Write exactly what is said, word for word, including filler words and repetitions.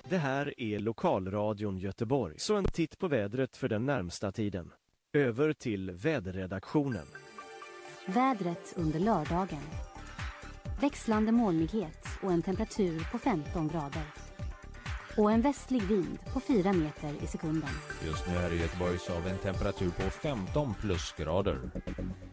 Det här är Lokalradion Göteborg. Så en titt på vädret för den närmsta tiden. Över till väderredaktionen. Vädret under lördagen. Växlande molnighet och en temperatur på femton grader. Och en västlig vind på fyra meter i sekunden. Just nu här i Göteborg så har vi en temperatur på femton plusgrader.